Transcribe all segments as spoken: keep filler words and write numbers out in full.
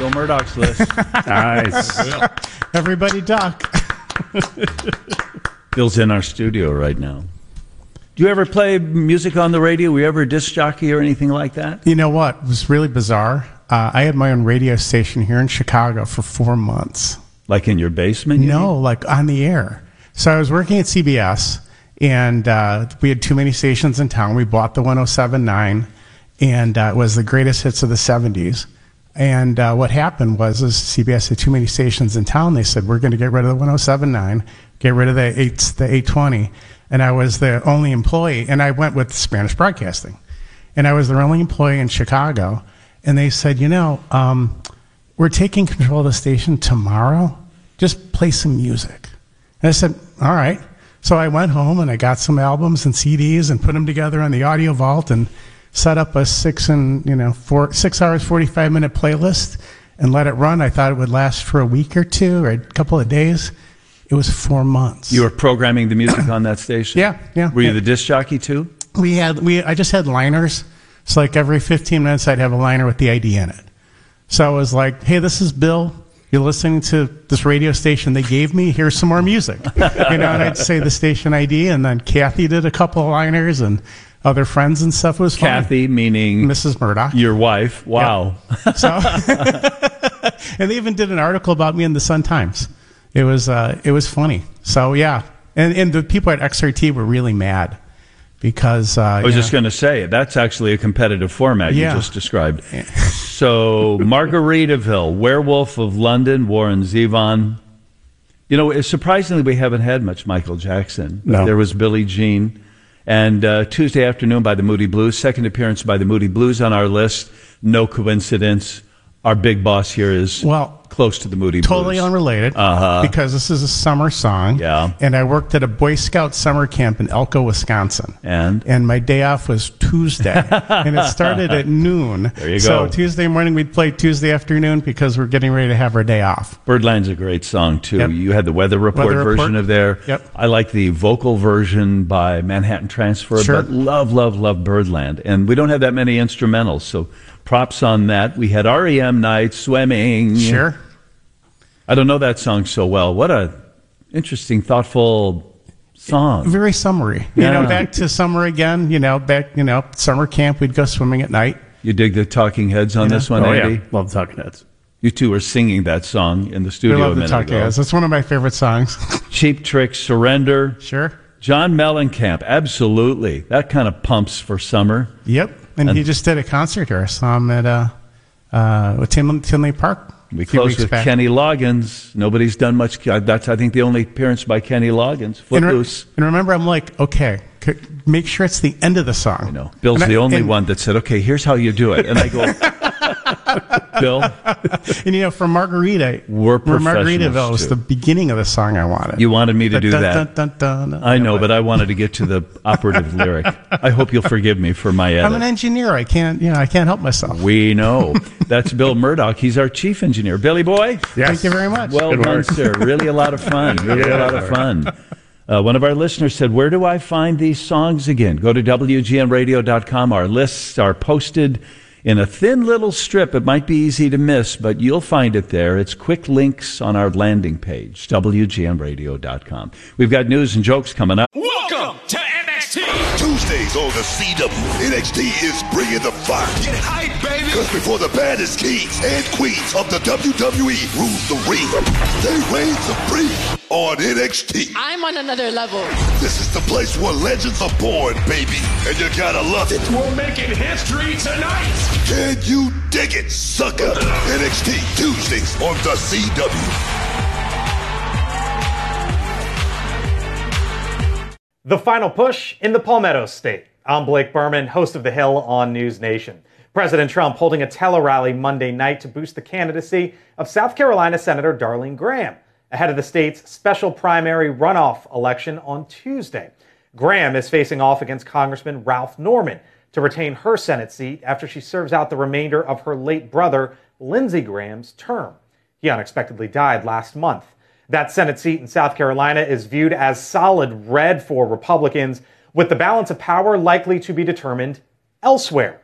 Bill Murdoch's list. Nice. Everybody duck. Bill's in our studio right now. Do you ever play music on the radio? Were you ever a disc jockey or anything like that? You know what? It was really bizarre. Uh, I had my own radio station here in Chicago for four months. Like in your basement? You No, mean? like on the air. So I was working at C B S, and uh, we had too many stations in town. We bought the one oh seven point nine, and uh, it was the greatest hits of the seventies. And uh, what happened was is C B S had too many stations in town. They said, we're going to get rid of the one oh seven point nine, get rid of the eight, the eight twenty. And I was the only employee, and I went with Spanish Broadcasting. And I was the only employee in Chicago. And they said, you know, um, we're taking control of the station tomorrow. Just play some music. And I said, all right. So I went home, and I got some albums and C Ds and put them together on the Audio Vault and set up a six and you know four six hours forty-five minute playlist and let it run. I thought it would last for a week or two or a couple of days. It was four months. You were programming the music on that station? Yeah, yeah. Were you yeah. the disc jockey too? We had we I just had liners. So like every fifteen minutes I'd have a liner with the I D in it. So I was like, hey, this is Bill. You're listening to this radio station they gave me. Here's some more music. You know, and I'd say the station I D, and then Kathy did a couple of liners and other friends and stuff. It was fun. Kathy, meaning Missus Murdoch. Your wife. Wow. Yep. So, and they even did an article about me in the Sun Times. It was uh, it was funny. So yeah, and and the people at X R T were really mad because uh, I was you just know, going to say that's actually a competitive format Yeah. you just described. So Margaritaville, Werewolf of London, Warren Zevon. You know, surprisingly, we haven't had much Michael Jackson. No. There was Billie Jean. And uh, Tuesday Afternoon by the Moody Blues, second appearance by the Moody Blues on our list. No coincidence. Our big boss here is well close to the Moody totally Blues. unrelated Uh-huh. because this is a summer song. Yeah. And I worked at a Boy Scout summer camp in Elko, Wisconsin. And? And my day off was Tuesday. And it started at noon. There you so go. Tuesday morning we'd play Tuesday afternoon because we're getting ready to have our day off. Birdland's a great song, too. Yep. You had the Weather Report Weather Report. version of there. Yep. I like the vocal version by Manhattan Transfer, Sure. but love, love, love Birdland. And we don't have that many instrumentals, so props on that. We had R E M Night, Swimming. Sure. I don't know that song so well. What a interesting, thoughtful song. Very summery. You Yeah. know, back to summer again, you know, back, you know, summer camp, we'd go swimming at night. You dig the Talking Heads on Yeah. this one, Oh, Andy? yeah. Love the Talking Heads. You two were singing that song in the We studio love a the minute Talking ago. Heads. It's one of my favorite songs. Cheap Trick, Surrender. Sure. John Mellencamp, absolutely. That kind of pumps for summer. Yep. And, And- he just did a concert here. I saw him at uh, uh, with Tim, Tinley Park. We a few close weeks with back. Kenny Loggins. Nobody's done much. That's, I think, the only appearance by Kenny Loggins. And, re- Footloose. and remember, I'm like, okay, c- make sure it's the end of the song. I know. Bill's And I- the only and- one that said, okay, here's how you do it. And I go, Bill, And you know, for Margarita, We're for Margaritaville professionals, was too. the beginning of the song I wanted. you wanted me to do Dun, that. dun, dun, dun, I know, Yeah, but I wanted to get to the operative lyric. I hope you'll forgive me for my edit. I'm an engineer. I can't, you know, I can't help myself. We know. That's Bill Murdoch. He's our chief engineer. Billy Boy? Yes. Thank you very much. Well Good done, work. sir. Really a lot of fun. Really a lot of fun. Uh, one of our listeners said, where do I find these songs again? Go to W G N radio dot com. Our lists are posted in a thin little strip. It might be easy to miss, but you'll find it there. It's quick links on our landing page, W G N radio dot com. We've got news and jokes coming up. Welcome to N X T. Tuesdays on the C W, N X T is bringing the fire. Get hype, baby. Because before the baddest kings and queens of the W W E rules the ring, they reign supreme on N X T. I'm on another level. This is the place where legends are born, baby, and you gotta love it. We're making history tonight. Can you dig it, sucker? N X T Tuesdays on the C W. The final push in the Palmetto State. I'm Blake Berman, host of The Hill on News Nation. President Trump holding a tele-rally Monday night to boost the candidacy of South Carolina Senator Darlene Graham ahead of the state's special primary runoff election on Tuesday. Graham is facing off against Congressman Ralph Norman to retain her Senate seat after she serves out the remainder of her late brother, Lindsey Graham's term. He unexpectedly died last month. That Senate seat in South Carolina is viewed as solid red for Republicans, with the balance of power likely to be determined elsewhere.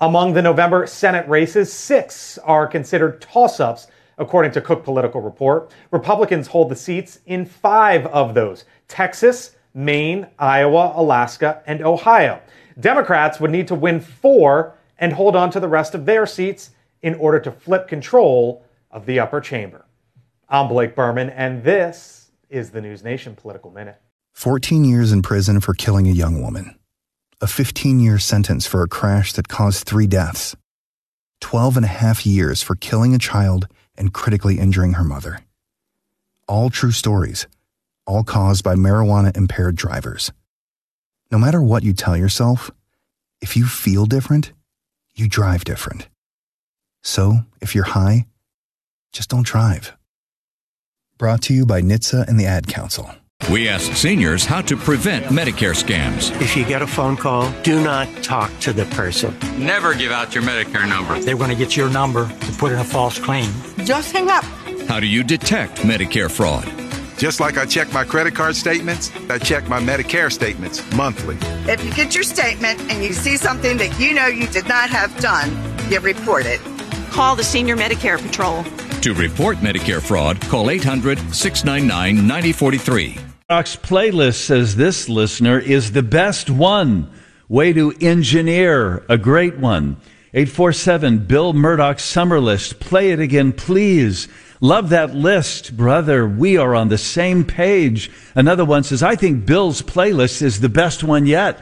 Among the November Senate races, six are considered toss-ups, according to Cook Political Report. Republicans hold the seats in five of those: Texas, Maine, Iowa, Alaska, and Ohio. Democrats would need to win four and hold on to the rest of their seats in order to flip control of the upper chamber. I'm Blake Berman, and this is the News Nation Political Minute. fourteen years in prison for killing a young woman. A fifteen-year sentence for a crash that caused three deaths. twelve and a half years for killing a child and critically injuring her mother. All true stories, all caused by marijuana-impaired drivers. No matter what you tell yourself, if you feel different, you drive different. So, if you're high, just don't drive. Brought to you by N H T S A and the Ad Council. We ask seniors how to prevent Medicare scams. If you get a phone call, do not talk to the person. Never give out your Medicare number. They're going to get your number to put in a false claim. Just hang up. How do you detect Medicare fraud? Just like I check my credit card statements, I check my Medicare statements monthly. If you get your statement and you see something that you know you did not have done, you report it. Call the Senior Medicare Patrol. To report Medicare fraud, call eight hundred, six nine nine, nine oh four three. Murdoch's playlist, says this listener, is the best one. Way to engineer a great one. eight four seven, Bill Murdoch's Summer List. Play it again, please. Love that list, brother. We are on the same page. Another one says, I think Bill's playlist is the best one yet.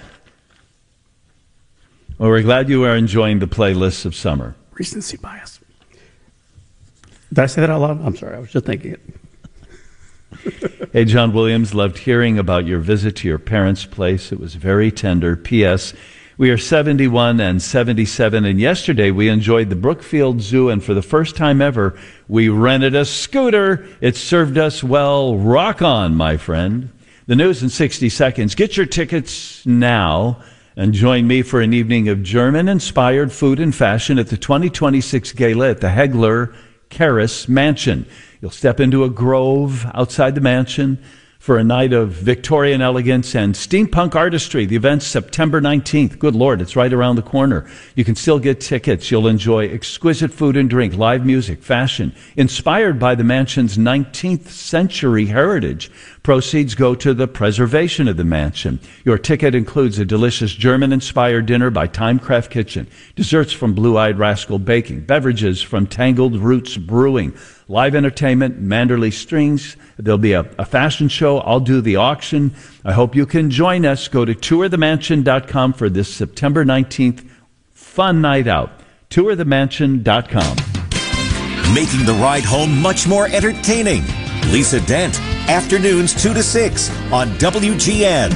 Well, we're glad you are enjoying the playlists of summer. Recency bias. Did I say that out loud? I'm sorry. I was just thinking it. Hey, John Williams, loved hearing about your visit to your parents' place. It was very tender. P S. We are seventy-one and seventy-seven, and yesterday we enjoyed the Brookfield Zoo, and for the first time ever, we rented a scooter. It served us well. Rock on, my friend. The news in sixty seconds. Get your tickets now and join me for an evening of German-inspired food and fashion at the twenty twenty-six Gala at the Hegler Karras Mansion. You'll step into a grove outside the mansion for a night of Victorian elegance and steampunk artistry. The event's September nineteenth. Good Lord, it's right around the corner. You can still get tickets. You'll enjoy exquisite food and drink, live music, fashion, inspired by the mansion's nineteenth century heritage. Proceeds go to the preservation of the mansion. Your ticket includes a delicious German-inspired dinner by Timecraft Kitchen, desserts from Blue-Eyed Rascal Baking, beverages from Tangled Roots Brewing, live entertainment, Manderley Strings. There'll be a, a fashion show. I'll do the auction. I hope you can join us. Go to tour the mansion dot com for this September nineteenth fun night out. tour the mansion dot com. Making the ride home much more entertaining. Lisa Dent, afternoons two to six on W G N.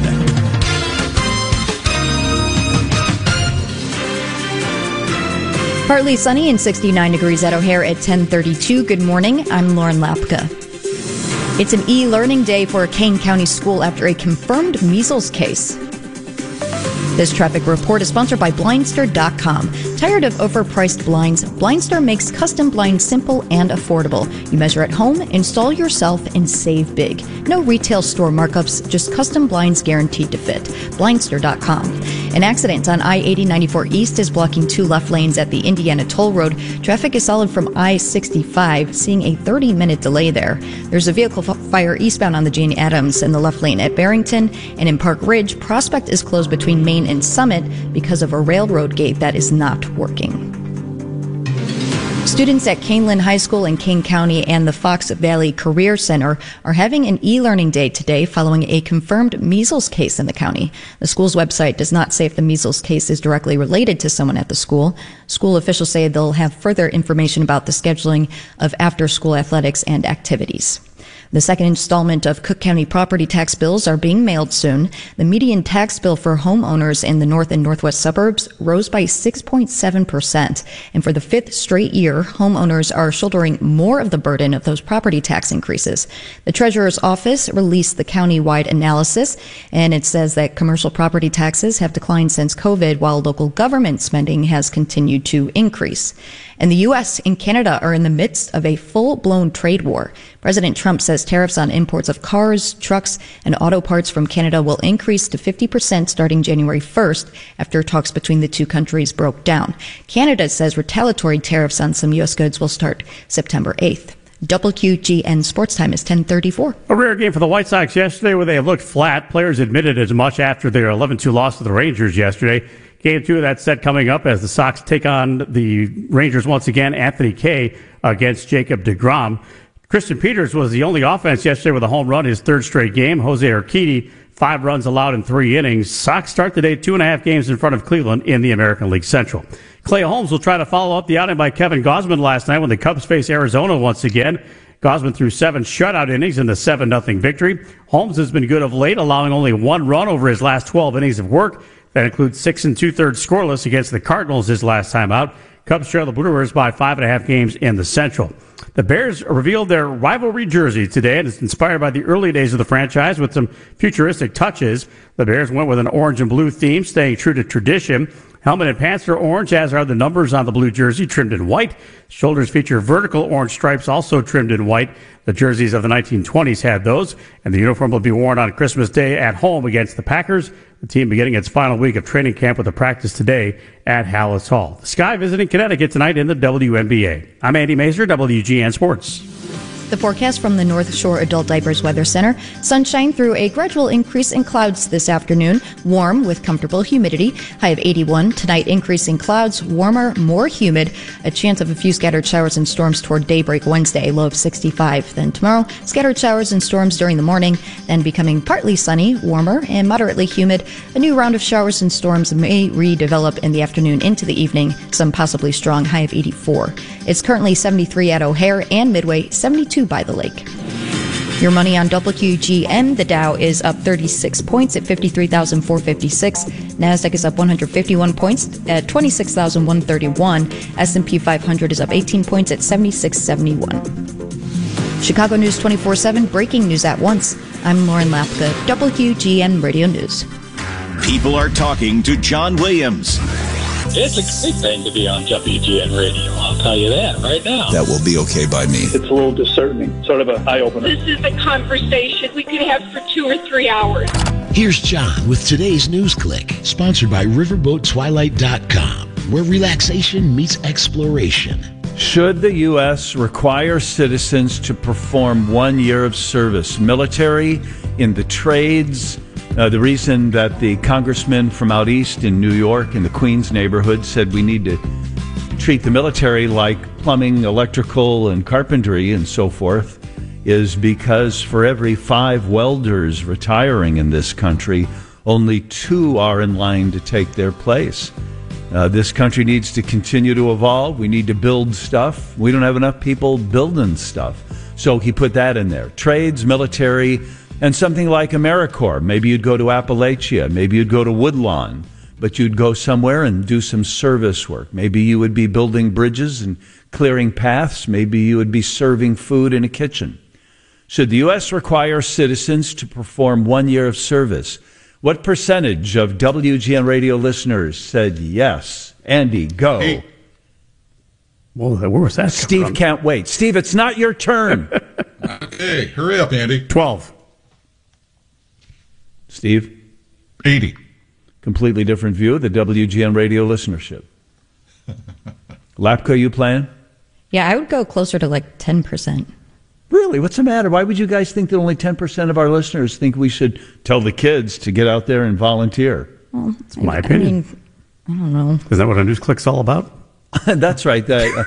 Partly sunny and sixty-nine degrees at O'Hare at ten thirty-two. Good morning. I'm Lauren Lapka. It's an e-learning day for a Kane County school after a confirmed measles case. This traffic report is sponsored by Blindster dot com. Tired of overpriced blinds? Blindster makes custom blinds simple and affordable. You measure at home, install yourself, and save big. No retail store markups, just custom blinds guaranteed to fit. Blindster dot com. An accident on I eighty ninety-four East is blocking two left lanes at the Indiana Toll Road. Traffic is solid from I sixty-five, seeing a thirty-minute delay there. There's a vehicle fire eastbound on the Jane Addams in the left lane at Barrington, and in Park Ridge, Prospect is closed between Main and Summit because of a railroad gate that is not working. Students at Caneland High School in Kane County and the Fox Valley Career Center are having an e-learning day today following a confirmed measles case in the county. The school's website does not say if the measles case is directly related to someone at the school. School officials say they'll have further information about the scheduling of after-school athletics and activities. The second installment of Cook County property tax bills are being mailed soon. The median tax bill for homeowners in the north and northwest suburbs rose by six point seven percent. And for the fifth straight year, homeowners are shouldering more of the burden of those property tax increases. The Treasurer's Office released the county-wide analysis, and it says that commercial property taxes have declined since COVID, while local government spending has continued to increase. And the U S and Canada are in the midst of a full-blown trade war. President Trump says tariffs on imports of cars, trucks, and auto parts from Canada will increase to fifty percent starting January first after talks between the two countries broke down. Canada says retaliatory tariffs on some U S goods will start September eighth. W G N Sports Time is ten thirty-four. A rare game for the White Sox yesterday where they looked flat. Players admitted as much after their eleven two loss to the Rangers yesterday. Game two of that set coming up as the Sox take on the Rangers once again. Anthony Kay against Jacob deGrom. Christian Peters was the only offense yesterday with a home run, his third straight game. Jose Urquidy, five runs allowed in three innings. Sox start today two and a half games in front of Cleveland in the American League Central. Clay Holmes will try to follow up the outing by Kevin Gausman last night when the Cubs face Arizona once again. Gausman threw seven shutout innings in the seven nothing victory. Holmes has been good of late, allowing only one run over his last twelve innings of work. That includes six and two-thirds scoreless against the Cardinals his last time out. Cubs trail the Brewers by five and a half games in the Central. The Bears revealed their rivalry jersey today, and it's inspired by the early days of the franchise with some futuristic touches. The Bears went with an orange and blue theme, staying true to tradition. Helmet and pants are orange, as are the numbers on the blue jersey, trimmed in white. Shoulders feature vertical orange stripes, also trimmed in white. The jerseys of the nineteen twenties had those, and the uniform will be worn on Christmas Day at home against the Packers. The team beginning its final week of training camp with a practice today at Hallis Hall. The Sky visiting Connecticut tonight in the W N B A. I'm Andy Mazer, W G N Sports. The forecast from the North Shore Adult Diapers Weather Center. Sunshine through a gradual increase in clouds this afternoon. Warm with comfortable humidity. High of eighty-one. Tonight, increasing clouds. Warmer, more humid. A chance of a few scattered showers and storms toward daybreak Wednesday. Low of sixty-five. Then tomorrow, scattered showers and storms during the morning. Then becoming partly sunny, warmer, and moderately humid. A new round of showers and storms may redevelop in the afternoon into the evening. Some possibly strong. High of eighty-four. It's currently seventy-three at O'Hare and Midway. seventy-two by the lake. Your money on W G N. The Dow is up thirty-six points at fifty-three thousand four hundred fifty-six. NASDAQ is up one hundred fifty-one points at twenty-six thousand one hundred thirty-one. S and P five hundred is up eighteen points at seventy-six seventy-one. Chicago News twenty-four seven, breaking news at once. I'm Lauren Lapka, W G N Radio News. People are talking to John Williams. It's a great thing to be on W G N Radio. I'll tell you that right now. That will be okay by me. It's a little discerning, sort of an eye-opener. This is a conversation we could have for two or three hours. Here's John with today's News Click, sponsored by riverboat twilight dot com, where relaxation meets exploration. Should the U S require citizens to perform one year of service, military, in the trades? Uh, the reason that the congressman from out east in New York in the Queens neighborhood said we need to treat the military like plumbing, electrical, and carpentry and so forth is because for every five welders retiring in this country, only two are in line to take their place. Uh, this country needs to continue to evolve. We need to build stuff. We don't have enough people building stuff. So he put that in there. Trades, military, and something like AmeriCorps. Maybe you'd go to Appalachia. Maybe you'd go to Woodlawn. But you'd go somewhere and do some service work. Maybe you would be building bridges and clearing paths. Maybe you would be serving food in a kitchen. Should the U S require citizens to perform one year of service? What percentage of W G N radio listeners said yes? Andy, go. Hey. Well, where was that? Steve can't wait. Steve, it's not your turn. Okay, hurry up, Andy. twelve. Steve? eighty. Completely different view of the W G N radio listenership. Lapka, you playing? Yeah, I would go closer to like ten percent. Really? What's the matter? Why would you guys think that only ten percent of our listeners think we should tell the kids to get out there and volunteer? Well, that's my I, opinion. I mean, I don't know. Isn't that what a news click's all about? That's right. I,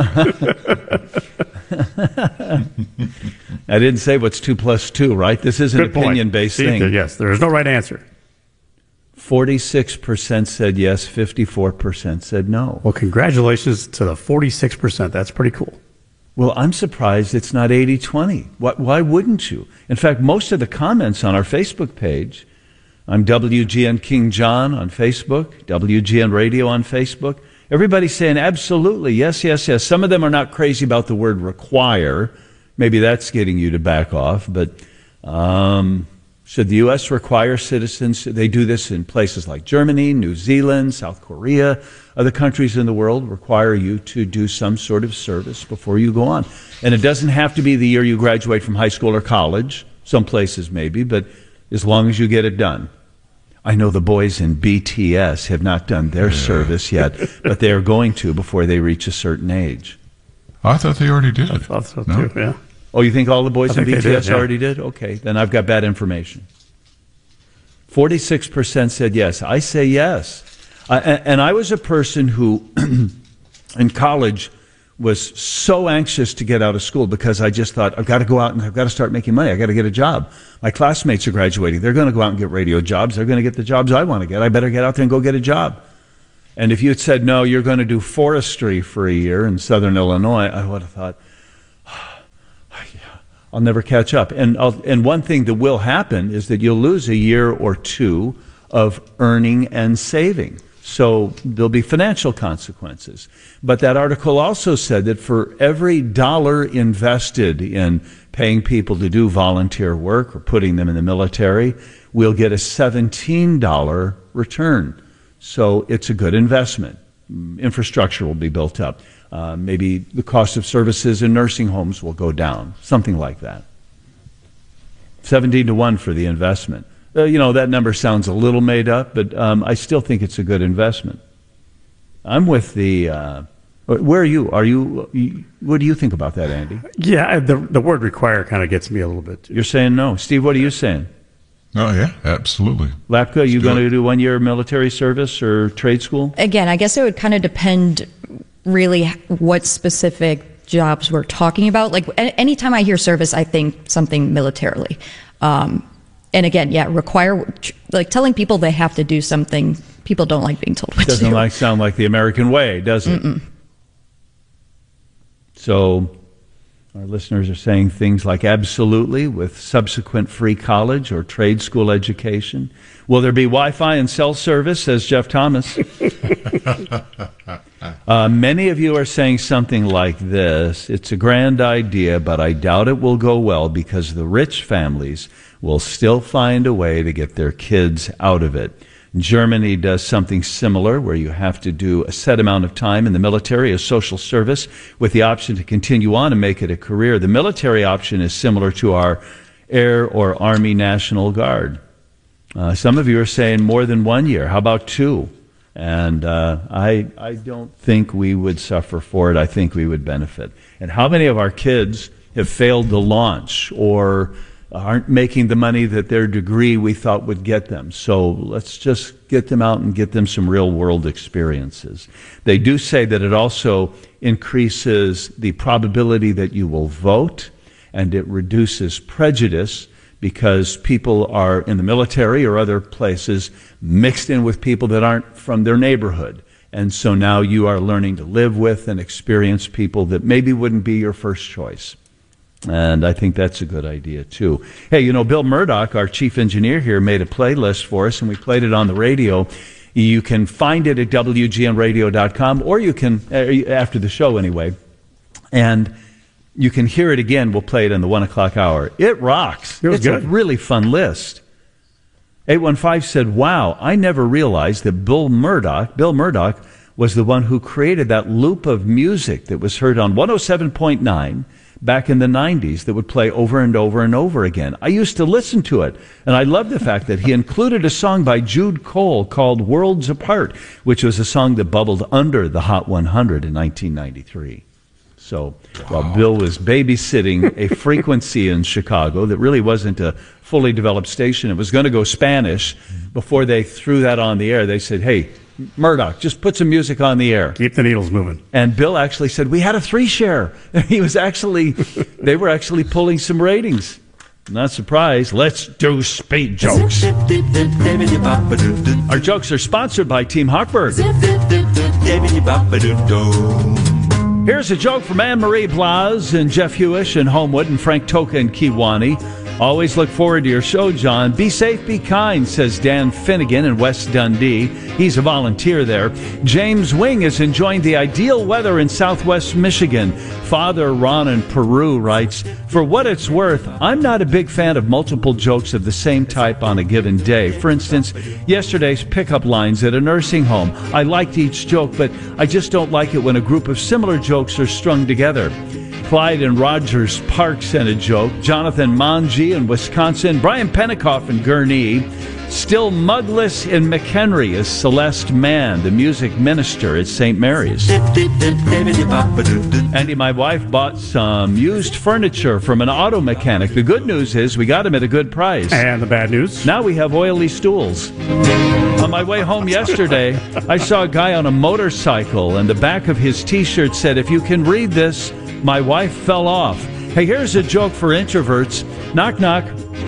I didn't say what's two plus two, right? This is an opinion-based thing. Yes, there is no right answer. forty-six percent said yes, fifty-four percent said no. Well, congratulations to the forty-six percent. That's pretty cool. Well, I'm surprised it's not eighty twenty. Why wouldn't you? In fact, most of the comments on our Facebook page, I'm W G N King John on Facebook, W G N Radio on Facebook, everybody's saying absolutely, yes, yes, yes. Some of them are not crazy about the word require. Maybe that's getting you to back off, but um, Should the U S require citizens, they do this in places like Germany, New Zealand, South Korea, other countries in the world require you to do some sort of service before you go on. And it doesn't have to be the year you graduate from high school or college, some places maybe, but as long as you get it done. I know the boys in B T S have not done their service yet, but they are going to before they reach a certain age. I thought they already did. I thought so No? too, yeah. Oh, you think all the boys I in think B they T S did, yeah. already did? Okay, then I've got bad information. forty-six percent said yes. I say yes. Uh, and, and I was a person who, in college, was so anxious to get out of school because I just thought, I've got to go out and I've got to start making money. I've got to get a job. My classmates are graduating. They're going to go out and get radio jobs. They're going to get the jobs I want to get. I better get out there and go get a job. And if you had said, no, you're going to do forestry for a year in southern Illinois, I would have thought, I'll never catch up. And I'll, and one thing that will happen is that you'll lose a year or two of earning and saving. So there'll be financial consequences. But that article also said that for every dollar invested in paying people to do volunteer work or putting them in the military, we'll get a seventeen dollars return. So it's a good investment. Infrastructure will be built up. Uh, maybe the cost of services in nursing homes will go down, something like that. seventeen to one for the investment. Uh, you know, that number sounds a little made up, but um, I still think it's a good investment. I'm with the, uh, where are you? Are you, you, what do you think about that, Andy? Yeah, the the word require kind of gets me a little bit too. You're saying no. Steve, what are you saying? Oh, yeah, absolutely. Lapka, are you going to do one year military service or trade school? Again, I guess it would kind of depend really what specific jobs we're talking about. Like a- anytime I hear service, I think something militarily. Um, and again, yeah, require, like telling people they have to do something, people don't like being told what to do. Doesn't like sound like the American way, does it? Mm-mm. So our listeners are saying things like absolutely with subsequent free college or trade school education. Will there be Wi-Fi and cell service, says Jeff Thomas. uh, many of you are saying something like this. It's a grand idea, but I doubt it will go well because the rich families will still find a way to get their kids out of it. Germany does something similar where you have to do a set amount of time in the military as social service with the option to continue on and make it a career. The military option is similar to our Air or Army National Guard. Uh, some of you are saying more than one year. How about two? And uh, I, I don't think we would suffer for it. I think we would benefit. And how many of our kids have failed to launch or aren't making the money that their degree we thought would get them? So let's just get them out and get them some real-world experiences. They do say that it also increases the probability that you will vote, and it reduces prejudice because people are in the military or other places mixed in with people that aren't from their neighborhood. And so now you are learning to live with and experience people that maybe wouldn't be your first choice. And I think that's a good idea, too. Hey, you know, Bill Murdoch, our chief engineer here, made a playlist for us, and we played it on the radio. You can find it at W G N radio dot com, or you can, after the show anyway, and you can hear it again. We'll play it in the one o'clock hour. It rocks. It was it's good. a really fun list. eight one five said, wow, I never realized that Bill Murdoch, Bill Murdoch was the one who created that loop of music that was heard on one oh seven point nine back in the nineties that would play over and over and over again. I used to listen to it, and I love the fact that he included a song by Jude Cole called Worlds Apart, which was a song that bubbled under the Hot one hundred in nineteen ninety-three. So while wow. Bill was babysitting a frequency in Chicago that really wasn't a fully developed station, it was going to go Spanish. Before they threw that on the air, they said, hey, Murdoch, just put some music on the air. Keep the needles moving. And Bill actually said, we had a three share. He was actually, they were actually pulling some ratings. Not surprised. Let's do speed jokes. Our jokes are sponsored by Team Hochberg. Here's a joke from Anne-Marie Blas and Jeff Hewish in Homewood and Frank Toka in Kiwani. Always look forward to your show, John. Be safe, be kind, says Dan Finnegan in West Dundee. He's a volunteer there. James Wing is enjoying the ideal weather in southwest Michigan. Father Ron in Peru writes, for what it's worth, I'm not a big fan of multiple jokes of the same type on a given day. For instance, yesterday's pickup lines at a nursing home. I liked each joke, but I just don't like it when a group of similar jokes are strung together. Clyde and Rogers Park sent a joke. Jonathan Manji in Wisconsin. Brian Pennicoff in Gurnee. Still mugless in McHenry is Celeste Mann, the music minister at Saint Mary's. Andy, my wife bought some used furniture from an auto mechanic. The good news is we got them at a good price. And the bad news? Now we have oily stools. On my way home yesterday, I saw a guy on a motorcycle, and the back of his T-shirt said, if you can read this, my wife fell off. Hey, here's a joke for introverts. Knock, knock.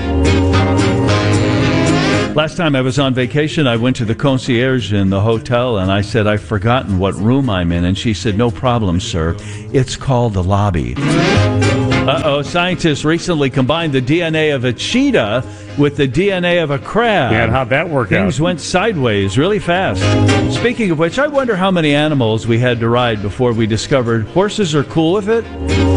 Last time I was on vacation, I went to the concierge in the hotel, and I said, I've forgotten what room I'm in. And she said, no problem, sir. It's called the lobby. Uh-oh, scientists recently combined the D N A of a cheetah with the D N A of a crab. Yeah, and how'd that work Things out? Things went sideways really fast. Speaking of which, I wonder how many animals we had to ride before we discovered horses are cool with it.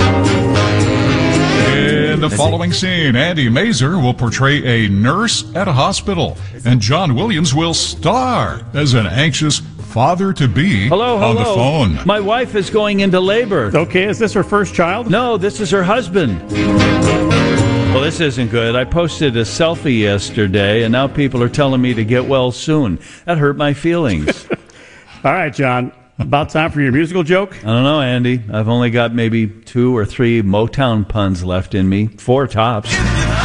In the following scene, Andy Mazer will portray a nurse at a hospital, and John Williams will star as an anxious father-to-be hello, hello. on the phone. My wife is going into labor. Okay, is this her first child? No, this is her husband. Well, this isn't good. I posted a selfie yesterday, and now people are telling me to get well soon. That hurt my feelings. All right, John. About time for your musical joke? I don't know, Andy. I've only got maybe two or three Motown puns left in me. Four tops.